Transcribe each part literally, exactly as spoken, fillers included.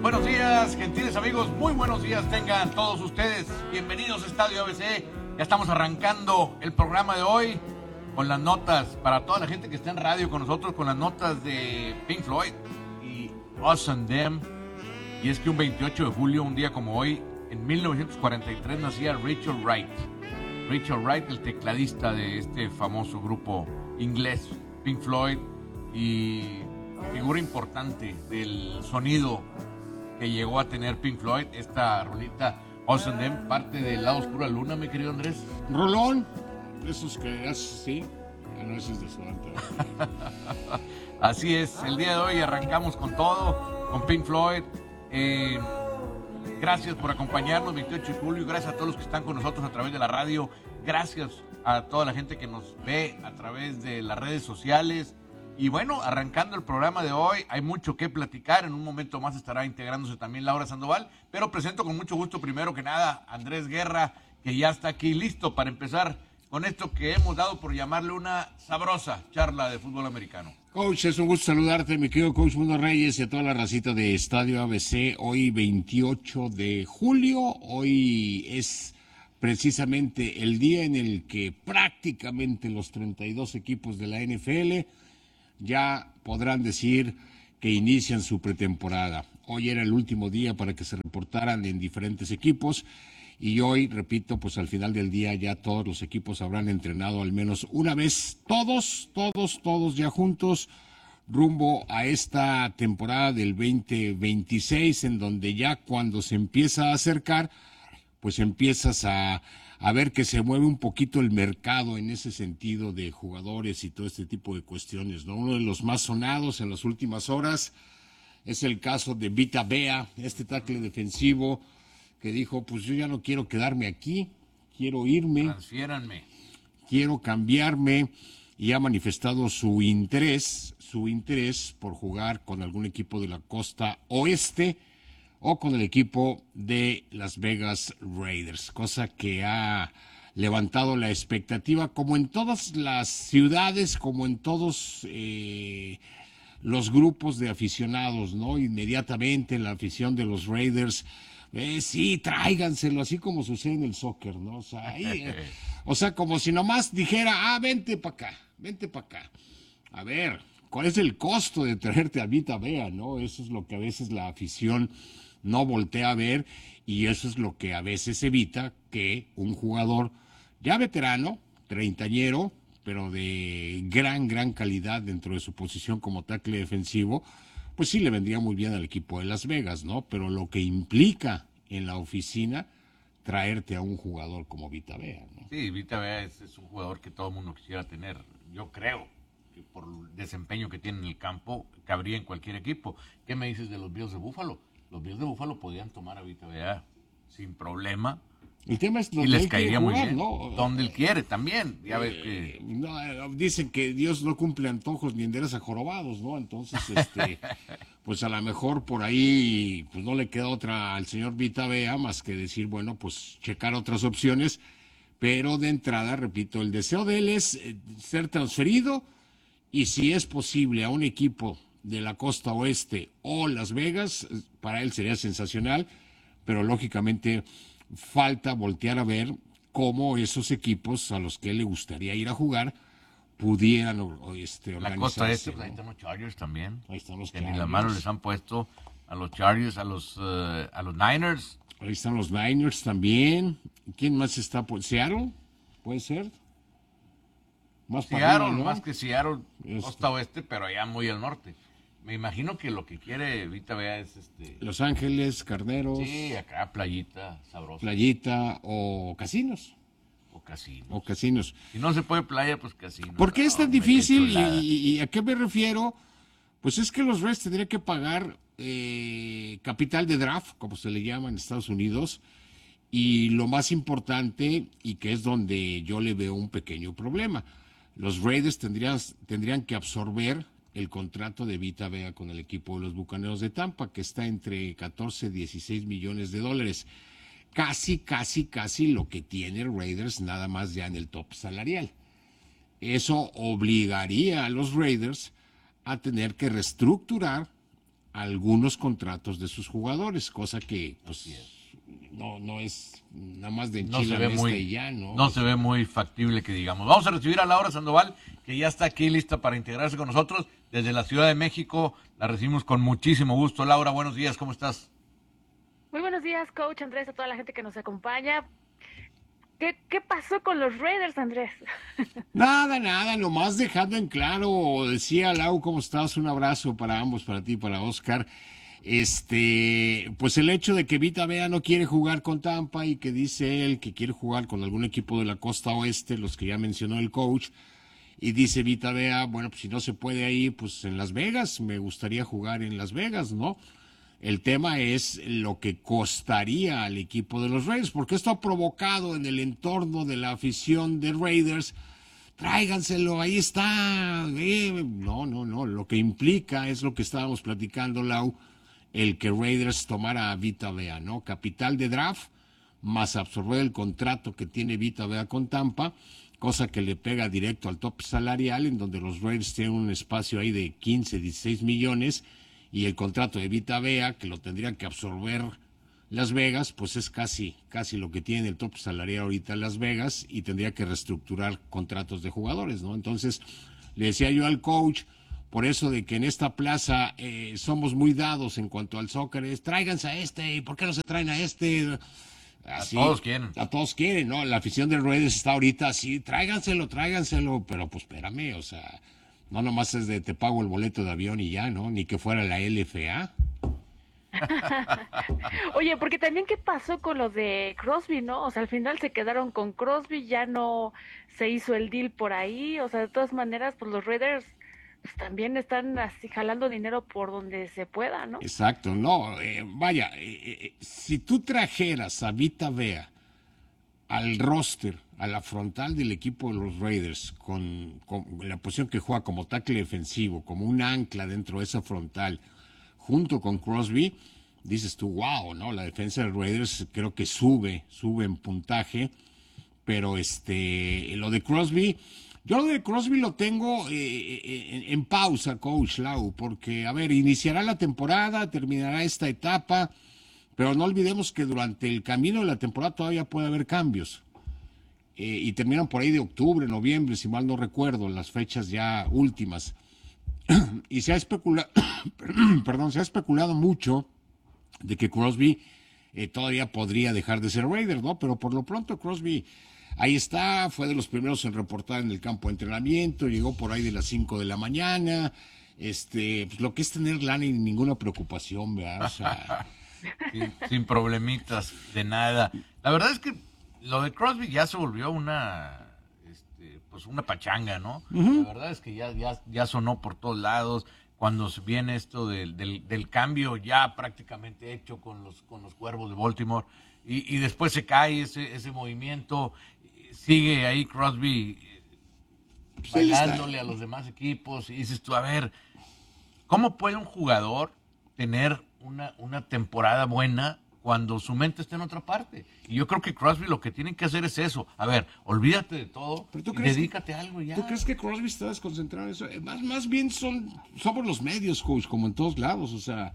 Buenos días, gentiles amigos, muy buenos días tengan todos ustedes. Bienvenidos a Estadio A B C. Ya estamos arrancando el programa de hoy con las notas, para toda la gente que está en radio con nosotros, con las notas de Pink Floyd y Us and Them. Y es que un veintiocho de julio, un día como hoy, en mil novecientos cuarenta y tres, nacía Richard Wright. Richard Wright, el tecladista de este famoso grupo inglés, Pink Floyd, y figura importante del sonido que llegó a tener Pink Floyd. Esta rolita Us and Them, parte del lado oscuro de la luna, mi querido Andrés. Rolón, esos que haces así, a no es de suerte. Así es, el día de hoy arrancamos con todo, con Pink Floyd. Eh, gracias por acompañarnos, veintiocho de julio, gracias a todos los que están con nosotros a través de la radio, gracias a toda la gente que nos ve a través de las redes sociales. Y bueno, arrancando el programa de hoy, hay mucho que platicar. En un momento más estará integrándose también Laura Sandoval, pero presento con mucho gusto primero que nada a Andrés Guerra, que ya está aquí listo para empezar con esto que hemos dado por llamarle una sabrosa charla de fútbol americano. Coach, es un gusto saludarte, mi querido Coach Mundo Reyes, y a toda la racita de Estadio A B C. Hoy veintiocho de julio, hoy es precisamente el día en el que prácticamente los treinta y dos equipos de la N F L ya podrán decir que inician su pretemporada. Hoy era el último día para que se reportaran en diferentes equipos y hoy, repito, pues al final del día ya todos los equipos habrán entrenado al menos una vez, todos, todos, todos ya juntos, rumbo a esta temporada del veinte veintiséis, en donde ya cuando se empieza a acercar, pues empiezas a, a ver que se mueve un poquito el mercado en ese sentido de jugadores y todo este tipo de cuestiones, ¿no? Uno de los más sonados en las últimas horas es el caso de Vita Vea, este tackle defensivo que dijo, pues yo ya no quiero quedarme aquí, quiero irme, Transfiéranme. quiero cambiarme, y ha manifestado su interés, su interés por jugar con algún equipo de la costa oeste o con el equipo de Las Vegas Raiders, cosa que ha levantado la expectativa, como en todas las ciudades, como en todos eh, los grupos de aficionados, ¿no? Inmediatamente la afición de los Raiders, eh, sí, tráiganselo, así como sucede en el soccer, ¿no? O sea, ahí, eh, o sea, como si nomás dijera, ah, vente para acá, vente para acá. A ver, ¿cuál es el costo de traerte a Vita Vea, no? Eso es lo que a veces la afición no voltea a ver, y eso es lo que a veces evita que un jugador ya veterano, treintañero, pero de gran, gran calidad dentro de su posición como tackle defensivo, pues sí le vendría muy bien al equipo de Las Vegas, ¿no? Pero lo que implica en la oficina traerte a un jugador como Vita Vea, ¿no? Sí, Vita Vea es, es un jugador que todo el mundo quisiera tener. Yo creo que por el desempeño que tiene en el campo, cabría en cualquier equipo. ¿Qué me dices de los Bills de Buffalo? Los Bills de Buffalo podían tomar a Vita Vea sin problema. El tema es Y donde les él caería quiere muy jugar, bien. ¿no? Donde él quiere también. Ya ves Eh, que... no, eh, dicen que Dios no cumple antojos ni endereza jorobados, ¿no? Entonces, este, pues a lo mejor por ahí pues no le queda otra al señor Vita Vea más que decir, bueno, pues checar otras opciones, pero de entrada, repito, el deseo de él es eh, ser transferido, y si es posible a un equipo de la costa oeste o Las Vegas, para él sería sensacional, pero lógicamente falta voltear a ver cómo esos equipos a los que él le gustaría ir a jugar pudieran o, este, La organizarse, costa este, pues ¿no? ahí están los Chargers también. Ahí están los Que ni Chargers. las manos les han puesto a los Chargers, a los, uh, a los Niners. Ahí están los Niners también. ¿Quién más está por Seattle? ¿Puede ser? Más para Seattle, arriba, ¿no? más que Seattle, Este. costa oeste, pero allá muy al norte. Me imagino que lo que quiere Vita Vea es este... Los Ángeles, Carneros, Sí, acá playita, sabrosa. Playita o casinos. O casino. O casinos. Si no se puede playa, pues casino. ¿Por qué es tan Hombre, qué difícil? chulada. ¿Y, y- y a qué me refiero? Pues es que los Reds tendrían que pagar eh, capital de draft, como se le llama en Estados Unidos, y lo más importante, y que es donde yo le veo un pequeño problema, los Raiders tendrían, tendrían que absorber el contrato de Vita Vea con el equipo de los Bucaneros de Tampa, que está entre catorce y dieciséis millones de dólares. Casi, casi, casi lo que tiene Raiders, nada más ya en el top salarial. Eso obligaría a los Raiders a tener que reestructurar algunos contratos de sus jugadores, cosa que pues no, no es nada más de No se ve este muy, y ya, ¿no? no se ve muy factible que digamos. Vamos a recibir a Laura Sandoval, que ya está aquí lista para integrarse con nosotros desde la Ciudad de México. La recibimos con muchísimo gusto. Laura, buenos días, ¿cómo estás? Muy buenos días, coach Andrés, a toda la gente que nos acompaña. ¿Qué, qué pasó con los Raiders, Andrés? Nada, nada, nomás dejando en claro, decía Lau, ¿cómo estás? Un abrazo para ambos, para ti y para Oscar. Este, pues el hecho de que Vita Vea no quiere jugar con Tampa y que dice él que quiere jugar con algún equipo de la costa oeste, los que ya mencionó el coach, y dice Vita Vea, bueno, pues si no se puede ahí, pues en Las Vegas, me gustaría jugar en Las Vegas, ¿no? El tema es lo que costaría al equipo de los Raiders, porque esto ha provocado en el entorno de la afición de Raiders, tráiganselo, ahí está. Eh, no, no, no, lo que implica es lo que estábamos platicando, Lau, el que Raiders tomara a Vita Vea, ¿no? Capital de draft, más absorber el contrato que tiene Vita Vea con Tampa, cosa que le pega directo al tope salarial, en donde los Raiders tienen un espacio ahí de quince, dieciséis millones, y el contrato de Vita Vea, que lo tendrían que absorber Las Vegas, pues es casi, casi lo que tiene el tope salarial ahorita Las Vegas, y tendría que reestructurar contratos de jugadores, ¿no? Entonces, le decía yo al coach, por eso de que en esta plaza eh, somos muy dados en cuanto al soccer, es tráiganse a este, ¿por qué no se traen a este? Así, a todos quieren. A todos quieren, ¿no? La afición de Raiders está ahorita así, tráiganselo, tráiganselo, pero pues espérame, o sea, no nomás es de te pago el boleto de avión y ya, ¿no? Ni que fuera la L F A. Oye, porque también qué pasó con lo de Crosby, ¿no? O sea, al final se quedaron con Crosby, ya no se hizo el deal por ahí, o sea, de todas maneras, pues los Raiders pues, también están así jalando dinero por donde se pueda, ¿no? Exacto, no, eh, vaya, eh, eh, si tú trajeras a Vita Vea al roster, a la frontal del equipo de los Raiders, con, con la posición que juega como tackle defensivo, como un ancla dentro de esa frontal, junto con Crosby, dices tú, wow, ¿no? La defensa de los Raiders creo que sube, sube en puntaje, pero este, lo de Crosby, yo lo de Crosby lo tengo eh, en, en pausa, coach Lau, porque, a ver, iniciará la temporada, terminará esta etapa, pero no olvidemos que durante el camino de la temporada todavía puede haber cambios. Eh, y terminan por ahí de octubre, noviembre, si mal no recuerdo, las fechas ya últimas. Y se ha especulado, perdón, se ha especulado mucho de que Crosby eh, todavía podría dejar de ser Raider, ¿no? Pero por lo pronto Crosby ahí está, fue de los primeros en reportar en el campo de entrenamiento, llegó por ahí de las cinco de la mañana, este, pues lo que es tener lana y ninguna preocupación, ¿verdad? O sea, sin, sin problemitas de nada. La verdad es que lo de Crosby ya se volvió una, este, pues una pachanga, ¿no? Uh-huh. La verdad es que ya, ya, ya sonó por todos lados. Cuando viene esto del, del, del cambio ya prácticamente hecho con los, con los Cuervos de Baltimore, y, y después se cae ese, ese movimiento, sigue ahí Crosby pues bailándole a los demás equipos, y dices tú, a ver, ¿cómo puede un jugador tener una, una temporada buena cuando su mente está en otra parte? Y yo creo que Crosby lo que tiene que hacer es eso. A ver, olvídate de todo y dedícate que, a algo ya. ¿Tú crees que Crosby está desconcentrado en eso? Más, más bien son, somos los medios, coach, como en todos lados. O sea,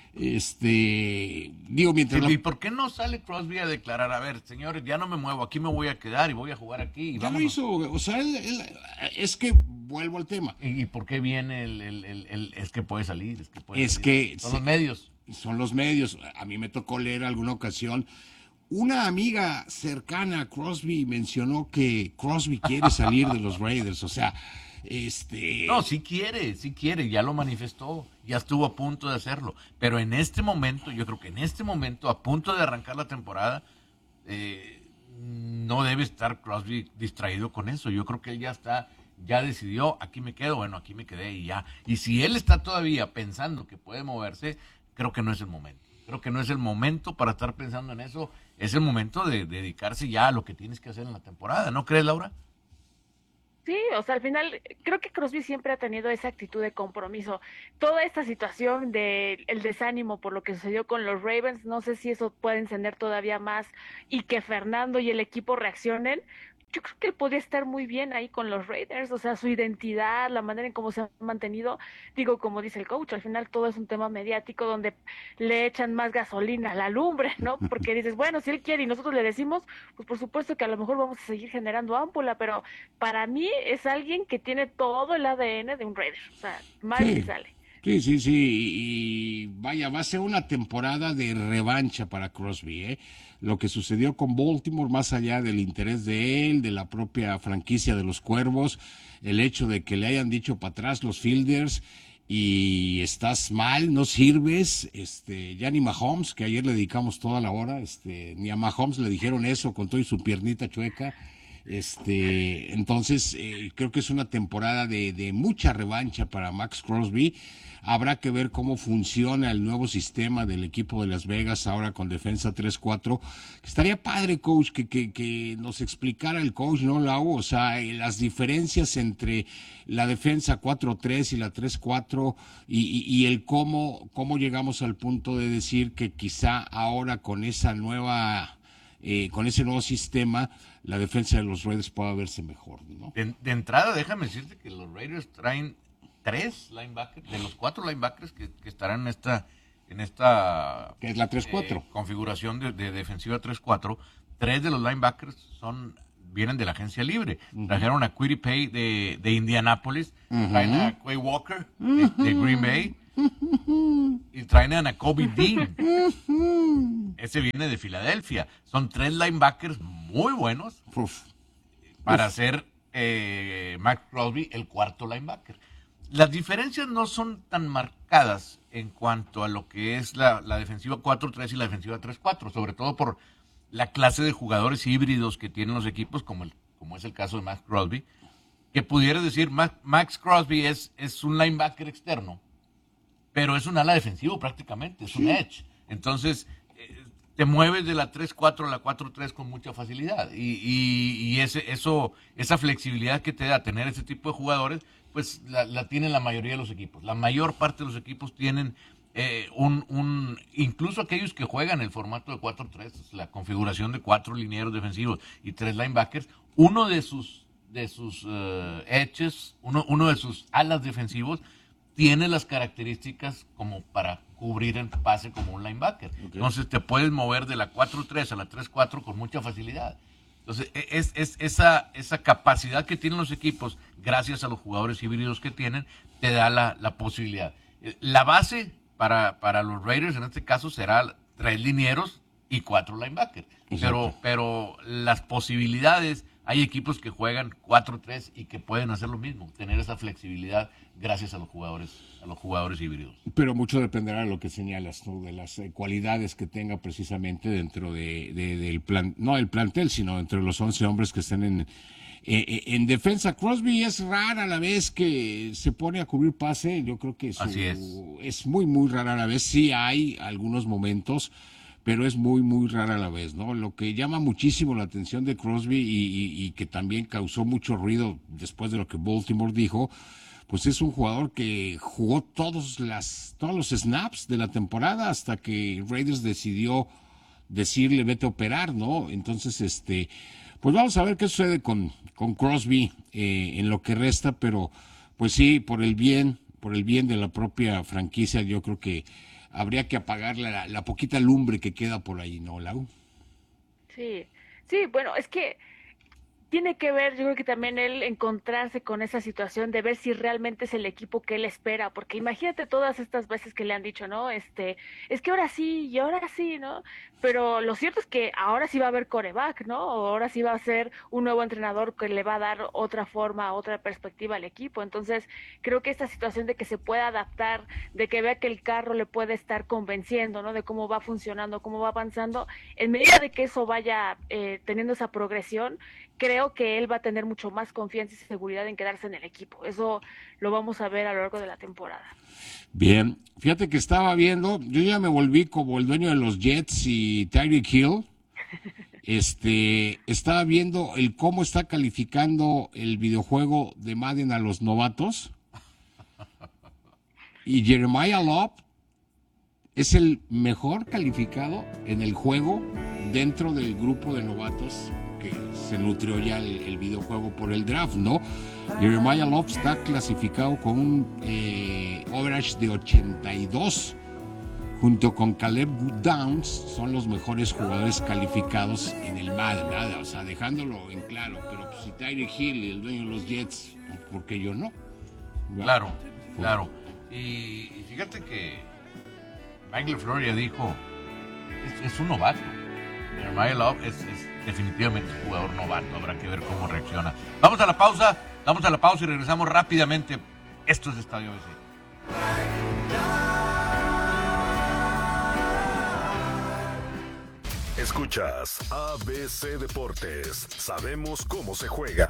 este, digo, mientras... ¿Y, la... ¿y por qué no sale Crosby a declarar, a ver, señores, ya no me muevo, aquí me voy a quedar y voy a jugar aquí? Y ya lo hizo, o sea, él, él, es que vuelvo al tema. ¿Y, y por qué viene el, el, el, el, es que puede salir? Es que, puede es salir. que son sí, los medios. Son los medios. A mí me tocó leer alguna ocasión. Una amiga cercana a Crosby mencionó que Crosby quiere salir de los Raiders, o sea, este... No, sí quiere, sí quiere, ya lo manifestó, ya estuvo a punto de hacerlo, pero en este momento, yo creo que en este momento, a punto de arrancar la temporada, eh, no debe estar Crosby distraído con eso. Yo creo que él ya está, ya decidió, aquí me quedo, bueno, aquí me quedé y ya. Y si él está todavía pensando que puede moverse, creo que no es el momento. Creo que no es el momento para estar pensando en eso. Es el momento de, de dedicarse ya a lo que tienes que hacer en la temporada. ¿No crees, Laura? Sí, o sea, al final creo que Crosby siempre ha tenido esa actitud de compromiso. Toda esta situación del el desánimo por lo que sucedió con los Ravens, no sé si eso puede encender todavía más y que Fernando y el equipo reaccionen. yo creo que él podría estar muy bien ahí con los Raiders, o sea, su identidad, la manera en cómo se ha mantenido, digo, como dice el coach, al final todo es un tema mediático donde le echan más gasolina a la lumbre, ¿no? Porque dices, bueno, si él quiere y nosotros le decimos, pues por supuesto que a lo mejor vamos a seguir generando ámpula, pero para mí es alguien que tiene todo el A D N de un Raider, o sea, mal ni Sí, sale. sí, sí, sí. Y vaya, va a ser una temporada de revancha para Crosby, ¿eh? Lo que sucedió con Baltimore, más allá del interés de él, de la propia franquicia de los Cuervos, el hecho de que le hayan dicho para atrás los fielders y estás mal, no sirves, este, ya ni Mahomes, que ayer le dedicamos toda la hora, este, ni a Mahomes le dijeron eso con todo y su piernita chueca. Este, entonces, eh, creo que es una temporada de, de mucha revancha para Max Crosby. Habrá que ver cómo funciona el nuevo sistema del equipo de Las Vegas ahora con defensa tres cuatro. Estaría padre, coach, que, que, que nos explicara el coach, ¿no, Lau? O sea, eh, las diferencias entre la defensa cuatro tres y la tres cuatro y, y, y el cómo, cómo llegamos al punto de decir que quizá ahora con esa nueva... Eh, con ese nuevo sistema, la defensa de los Raiders pueda verse mejor, ¿no? De, de entrada, déjame decirte que los Raiders traen tres linebackers, de los cuatro linebackers que, que estarán en esta, en esta Que es la tres cuatro. eh, configuración de, de defensiva tres cuatro, tres de los linebackers son vienen de la agencia libre. Uh-huh. Trajeron a Quiddy Pay de, de Indianapolis, uh-huh. traen a Quay Walker de, de Green Bay, y traen a Nakobe Dean. Ese viene de Filadelfia. Son tres linebackers muy buenos Uf. para Uf. ser eh, Max Crosby el cuarto linebacker. Las diferencias no son tan marcadas en cuanto a lo que es la, la defensiva cuatro tres y la defensiva tres cuatro, sobre todo por la clase de jugadores híbridos que tienen los equipos, como, el, como es el caso de Max Crosby, que pudiera decir Max, Max Crosby es, es un linebacker externo, pero es un ala defensivo prácticamente, es un edge. Entonces, eh, te mueves de la tres cuatro a la cuatro tres con mucha facilidad. Y, y, y ese, eso, esa flexibilidad que te da tener ese tipo de jugadores, pues la, la tienen la mayoría de los equipos. La mayor parte de los equipos tienen eh, un, un, incluso aquellos que juegan el formato de cuatro tres, la configuración de cuatro linieros defensivos y tres linebackers, uno de sus, de sus uh, edges, uno, uno de sus alas defensivos, tiene las características como para cubrir el pase como un linebacker. Okay. Entonces te puedes mover de la cuatro tres a la tres cuatro con mucha facilidad. Entonces es, es esa, esa capacidad que tienen los equipos, gracias a los jugadores híbridos que tienen, te da la, la posibilidad. La base para, para los Raiders en este caso será tres linieros y cuatro linebackers. Pero, pero las posibilidades, hay equipos que juegan cuatro tres y que pueden hacer lo mismo, tener esa flexibilidad gracias a los jugadores a los jugadores híbridos. Pero mucho dependerá de lo que señalas, ¿no? De las eh, cualidades que tenga precisamente dentro de, de, del plan, no el plantel, sino entre los once hombres que estén en, eh, en defensa. Crosby es rara a la vez que se pone a cubrir pase, yo creo que su, Así es. es muy, muy rara a la vez. Sí hay algunos momentos, pero es muy, muy rara a la vez, ¿no? Lo que llama muchísimo la atención de Crosby y, y, y que también causó mucho ruido después de lo que Baltimore dijo, pues es un jugador que jugó todos, las, todos los snaps de la temporada hasta que Raiders decidió decirle vete a operar, ¿no? Entonces, este, pues vamos a ver qué sucede con, con Crosby eh, en lo que resta, pero pues sí, por el bien, por el bien de la propia franquicia, yo creo que habría que apagar la, la poquita lumbre que queda por ahí, ¿no, Lau? Sí, sí, bueno, es que tiene que ver, yo creo que también él encontrarse con esa situación de ver si realmente es el equipo que él espera, porque imagínate todas estas veces que le han dicho, ¿no? Este, es que ahora sí, y ahora sí, ¿no? Pero lo cierto es que ahora sí va a haber quarterback, ¿no? O ahora sí va a ser un nuevo entrenador que le va a dar otra forma, otra perspectiva al equipo. Entonces, creo que esta situación de que se pueda adaptar, de que vea que el carro le puede estar convenciendo, ¿no? De cómo va funcionando, cómo va avanzando, en medida de que eso vaya eh, teniendo esa progresión, creo que él va a tener mucho más confianza y seguridad en quedarse en el equipo. Eso lo vamos a ver a lo largo de la temporada. Bien, fíjate que estaba viendo, yo ya me volví como el dueño de los Jets y Tyreek Hill. Este, estaba viendo el cómo está calificando el videojuego de Madden a los novatos. Y Jeremiah Love es el mejor calificado en el juego dentro del grupo de novatos que se nutrió ya el, el videojuego por el draft, ¿no? Jeremiah Love está clasificado con un eh, average de ochenta y dos, junto con Caleb Downs, son los mejores jugadores calificados en el Madden, nada, o sea, dejándolo en claro, pero pues, si Tyreek Hill, el dueño de los Jets, ¿por qué yo no? ¿verdad? Claro, claro. Y, y fíjate que Michael Floria dijo, es, es un novato. Jeremiah Love es, es definitivamente un jugador novato, habrá que ver cómo reacciona. Vamos a la pausa, vamos a la pausa y regresamos rápidamente. Esto es Estadio A B C. Escuchas A B C Deportes. Sabemos cómo se juega.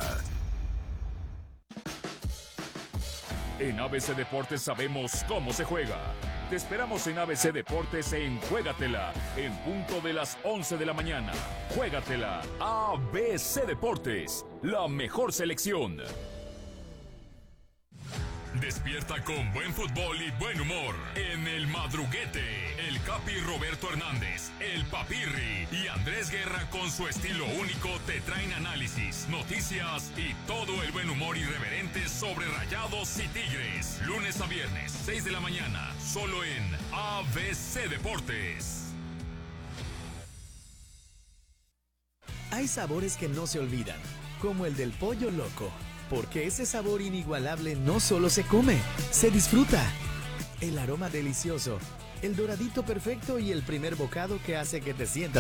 En A B C Deportes sabemos cómo se juega. Te esperamos en A B C Deportes en Juégatela, en punto de las once de la mañana. Juégatela, A B C Deportes, la mejor selección. Despierta con buen fútbol y buen humor en El Madruguete. El Capi Roberto Hernández, el Papirri y Andrés Guerra con su estilo único te traen análisis, noticias y todo el buen humor irreverente sobre Rayados y Tigres. Lunes a viernes, seis de la mañana, solo en A B C Deportes. Hay sabores que no se olvidan, como el del pollo loco. Porque ese sabor inigualable no solo se come, se disfruta. El aroma delicioso, el doradito perfecto y el primer bocado que hace que te sientas